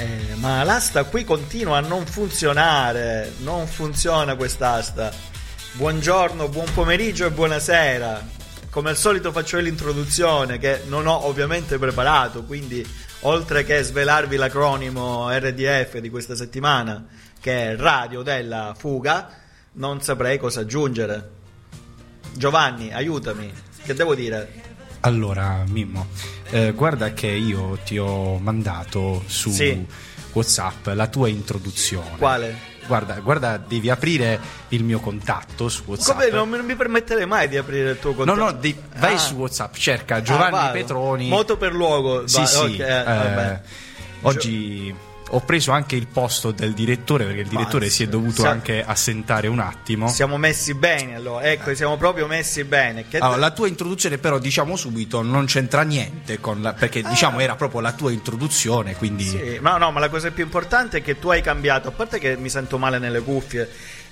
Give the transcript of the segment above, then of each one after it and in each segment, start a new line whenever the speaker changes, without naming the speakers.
Ma l'asta qui continua a non funzionare. Non funziona quest'asta. Buongiorno, buon pomeriggio e buonasera. Come al solito faccio l'introduzione che non ho ovviamente preparato, quindi oltre che svelarvi l'acronimo RDF di questa settimana, che è Radio della Fuga, non saprei cosa aggiungere. Giovanni, aiutami, che devo dire?
Allora, Mimmo, guarda che io ti ho mandato su WhatsApp la tua introduzione.
Quale?
Guarda, devi aprire il mio contatto su WhatsApp.
Come? Non mi permetterei mai di aprire il tuo contatto.
No, vai su WhatsApp, cerca Giovanni Petroni.
Moto per luogo.
Sì.
Okay,
oggi ho preso anche il posto del direttore, perché il direttore si è dovuto anche assentare un attimo.
Siamo messi bene, allora. Ecco, siamo proprio messi bene.
Allora, la tua introduzione però, diciamo subito, non c'entra niente perché diciamo era proprio la tua introduzione, quindi...
Sì, ma la cosa più importante è che tu hai cambiato, a parte che mi sento male nelle cuffie,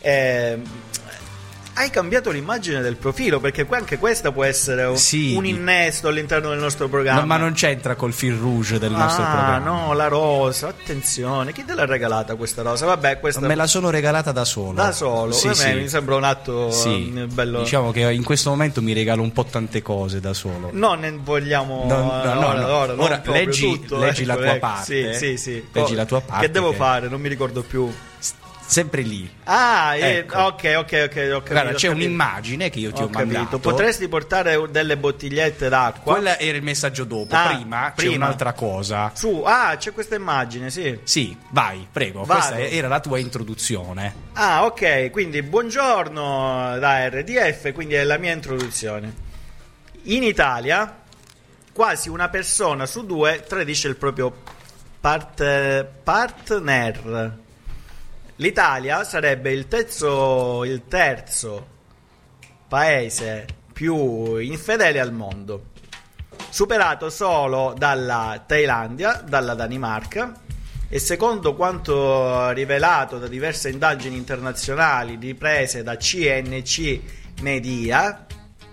hai cambiato l'immagine del profilo, perché anche questa può essere un innesto all'interno del nostro programma.
No, ma non c'entra col fil rouge del nostro programma.
No, la rosa, attenzione, chi te l'ha regalata questa rosa? Vabbè, questa
me la sono regalata da solo.
Da solo?
Sì.
Mi sembra un atto bello.
Diciamo che in questo momento mi regalo un po' tante cose da solo.
No, ne vogliamo
ora leggi la tua parte.
Sì.
Leggi la tua parte.
Che devo fare? Non mi ricordo più.
Sempre lì.
Ecco. Ok.
Guarda, c'è un'immagine che io ti ho mandato.
Potresti portare delle bottigliette d'acqua?
Quella era il messaggio dopo. Prima c'è un'altra cosa.
C'è questa immagine, sì.
Sì, vai, prego.
Vado.
Questa era la tua introduzione.
Ok, quindi buongiorno da RDF, quindi è la mia introduzione. In Italia quasi una persona su due tradisce il proprio partner. L'Italia sarebbe il terzo paese più infedele al mondo, superato solo dalla Thailandia, dalla Danimarca, e secondo quanto rivelato da diverse indagini internazionali riprese da CNC Media,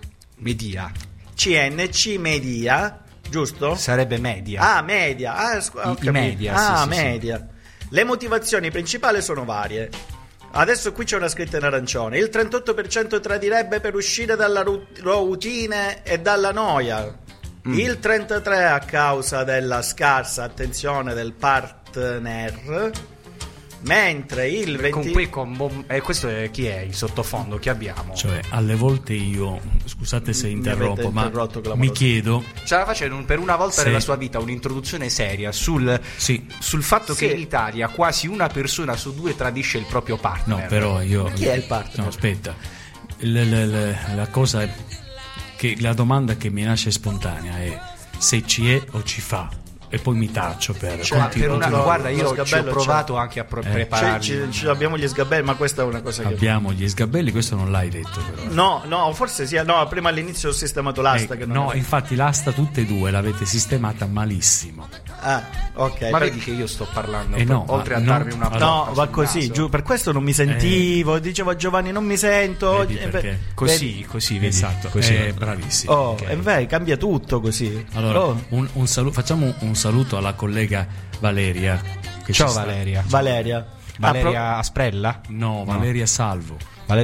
giusto?
Sarebbe media.
Media.
I media,
media. Le motivazioni principali sono varie. Adesso qui c'è una scritta in arancione. Il 38% tradirebbe per uscire dalla routine e dalla noia. Il 33% a causa della scarsa attenzione del partner. Mentre il 20%...
questo è chi è il sottofondo che abbiamo?
Cioè, alle volte io, scusate se interrompo, ma mi chiedo,
ce la facendo per una volta nella sua vita un'introduzione seria sul fatto che in Italia quasi una persona su due tradisce il proprio partner.
No, però io...
Chi è il partner?
No, aspetta. La cosa è che la domanda che mi nasce spontanea è se ci è o ci fa. E poi mi taccio
guarda, io ci ho provato anche a prepararli.
Abbiamo gli sgabelli, ma questa è una cosa che
abbiamo gli sgabelli, questo non l'hai detto però.
No, forse sì. No, prima all'inizio ho sistemato l'asta
infatti l'asta tutte e due l'avete sistemata malissimo.
Ok.
Ma vedi che io sto parlando oltre a
darmi
una
no, va così, giù, per questo non mi sentivo, dicevo a Giovanni non mi sento.
Così, esatto, così. Bravissimo.
Cambia tutto così.
Allora, un saluto, facciamo un saluto alla collega Valeria.
Ciao Valeria. Valeria Asprella?
No, Valeria Salvo.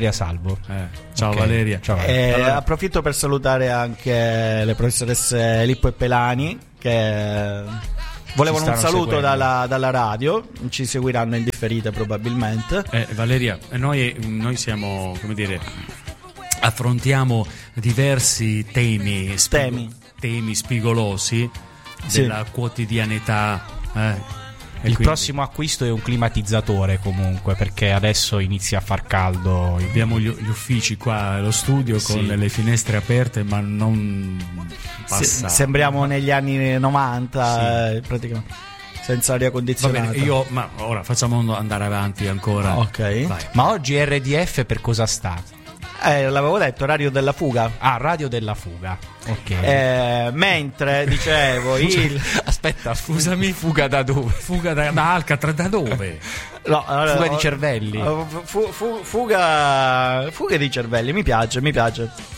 Ciao Valeria.
Ciao.
Approfitto per salutare anche le professoresse Lippo e Pelani che volevano un saluto dalla radio, ci seguiranno in differita probabilmente.
Valeria, noi siamo, come dire, affrontiamo diversi temi spigolosi della quotidianità.
Il prossimo acquisto è un climatizzatore comunque, perché adesso inizia a far caldo.
Abbiamo gli uffici qua, lo studio con le finestre aperte, ma non passa.
Sembriamo negli anni 90 praticamente, senza aria condizionata.
Va bene, ma ora facciamo andare avanti ancora.
Ok.
Vai.
Ma oggi RDF per cosa sta?
L'avevo detto, Radio della Fuga.
Radio della Fuga. Ok.
Mentre dicevo
aspetta, scusami, fuga da dove?
Fuga da Alcatraz, da dove?
No, fuga di cervelli.
Fuga di cervelli, mi piace.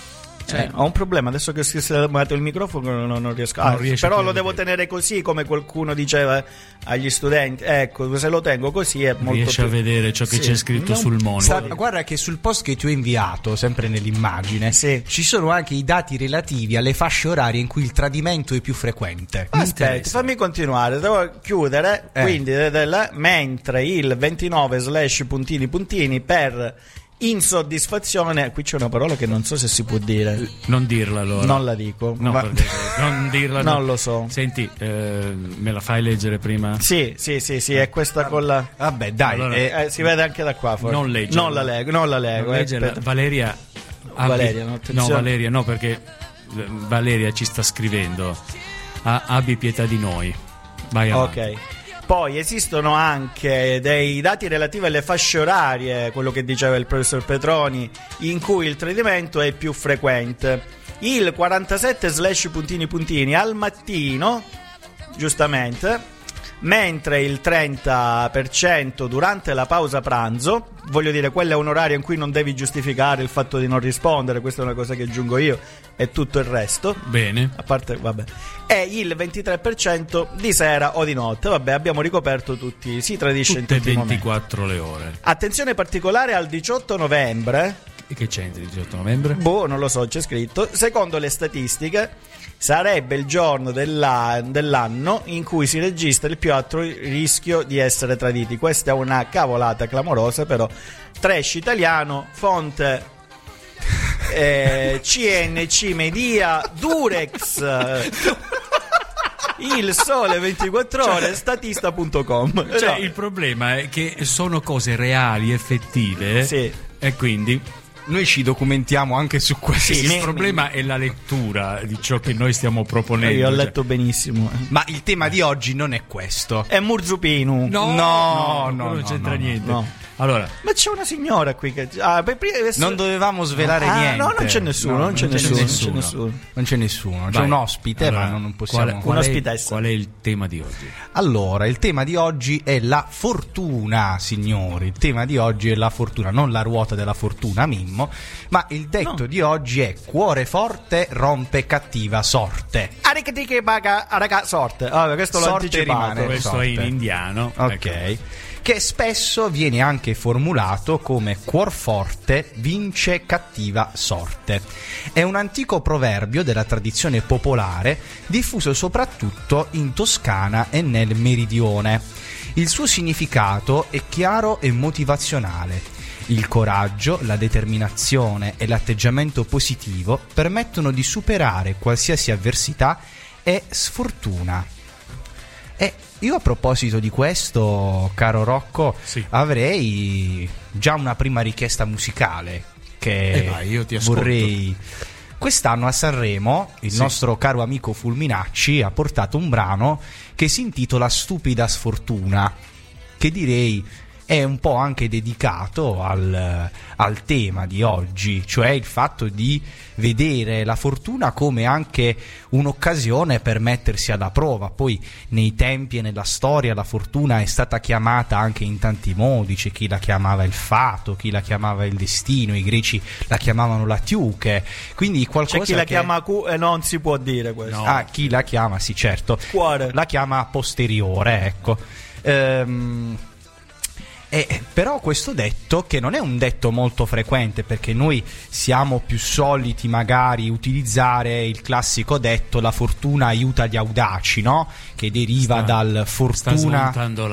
Ho un problema adesso che si è sistemato il microfono, non riesco. Però lo devo tenere così, come qualcuno diceva agli studenti. Ecco, se lo tengo così è molto
riesci a vedere ciò che c'è scritto sul monitor.
Guarda che sul post che ti ho inviato, sempre nell'immagine, ci sono anche i dati relativi alle fasce orarie in cui il tradimento è più frequente.
Aspetta, fammi continuare, devo chiudere. Quindi mentre il 29 / per insoddisfazione, qui c'è una parola che non so se si può dire.
Non dirla allora.
Non la dico.
Non dirla.
Non lo so.
Senti, me la fai leggere prima?
Sì, è questa con la.
Vabbè, dai,
allora, si vede anche da qua. Forse.
Non leggerla.
Non la leggo.
Valeria.
Valeria,
no, perché Valeria ci sta scrivendo. Abbi pietà di noi. Vai avanti.
Ok. Poi esistono anche dei dati relativi alle fasce orarie, quello che diceva il professor Petroni, in cui il tradimento è più frequente. Il 47 / al mattino, giustamente, mentre il 30% durante la pausa pranzo. Voglio dire, quello è un orario in cui non devi giustificare il fatto di non rispondere, questa è una cosa che aggiungo io, e tutto il resto.
Bene.
A parte, vabbè. E il 23% di sera o di notte. Vabbè, abbiamo ricoperto tutti, si tradisce
tutte
in tutti
24 le ore.
Attenzione particolare al 18 novembre.
E che c'entra il 18 novembre?
Non lo so, c'è scritto. Secondo le statistiche, sarebbe il giorno dell'anno in cui si registra il più alto rischio di essere traditi. Questa è una cavolata clamorosa, però. Trash italiano, fonte CNC Media, Durex, Il Sole 24 Ore, statista.com.
Il problema è che sono cose reali, effettive.
Sì.
E quindi
noi ci documentiamo anche su questo.
Il problema è la lettura di ciò che noi stiamo proponendo.
Io ho letto benissimo.
Ma il tema di oggi non è questo.
È Murzupinu.
No, non c'entra niente.
No.
Allora,
ma c'è una signora qui che
non dovevamo svelare niente.
No, non c'è nessuno. Non c'è nessuno.
C'è un ospite,
allora,
ma non possiamo.
Qual è il tema di oggi?
Allora, il tema di oggi è la fortuna, signori. Il tema di oggi è la fortuna, non la ruota della fortuna, Mimmo. Ma il detto di oggi è: cuore forte rompe cattiva sorte.
Sorte. Questo l'ho anticipato.
Questo è in indiano.
Ok. Ecco. Che spesso viene anche formulato come cuor forte vince cattiva sorte. È un antico proverbio della tradizione popolare diffuso soprattutto in Toscana e nel Meridione. Il suo significato è chiaro e motivazionale. Il coraggio, la determinazione e l'atteggiamento positivo permettono di superare qualsiasi avversità e sfortuna. E io a proposito di questo, caro Rocco, avrei già una prima richiesta musicale che
io ti ascolto.
Vorrei. Quest'anno a Sanremo il nostro caro amico Fulminacci ha portato un brano che si intitola Stupida sfortuna, che direi è un po' anche dedicato al tema di oggi, cioè il fatto di vedere la fortuna come anche un'occasione per mettersi alla prova. Poi nei tempi e nella storia la fortuna è stata chiamata anche in tanti modi, c'è chi la chiamava il fato, chi la chiamava il destino, i greci la chiamavano la tiuche, quindi qualcosa
c'è chi la chiama non si può dire questo.
No. Chi la chiama, sì, certo,
cuore.
La chiama posteriore, ecco. Però questo detto, che non è un detto molto frequente, perché noi siamo più soliti magari utilizzare il classico detto la fortuna aiuta gli audaci, no? Che deriva dal fortuna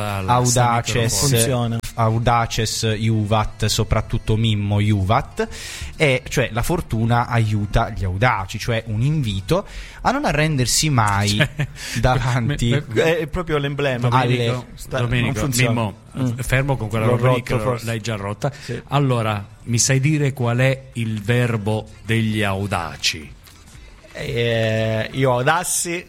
audaces iuvat, soprattutto Mimmo iuvat, e cioè la fortuna aiuta gli audaci, cioè un invito a non arrendersi mai davanti.
È proprio l'emblema.
Domenico, Mimmo, fermo con quella roba lì che l'hai già rotta. Sì. Allora, mi sai dire qual è il verbo degli audaci?
Io audassi,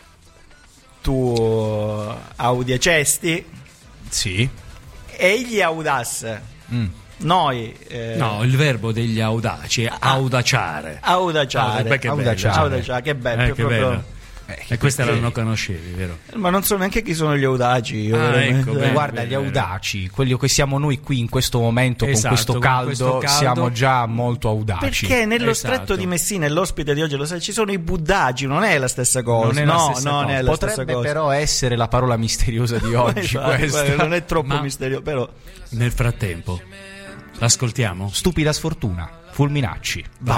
tu audiacesti,
sì,
egli audasse. Noi
no, il verbo degli audaci è audaciare.
Audaciare,
che bello.
Che bello,
che bello. E questa la non conoscevi, vero?
Ma non so neanche chi sono gli audaci.
Ecco,
guarda, gli audaci, quelli che siamo noi qui in questo momento,
esatto,
con questo caldo, siamo già molto audaci.
Perché nello stretto di Messina, e l'ospite di oggi lo sai, ci sono i buddagi, non è la stessa cosa. Non è la stessa cosa.
Però essere la parola misteriosa di oggi.
Esatto, non è troppo misterioso, però.
Nel frattempo, l'ascoltiamo?
Stupida sfortuna, Fulminacci.
Va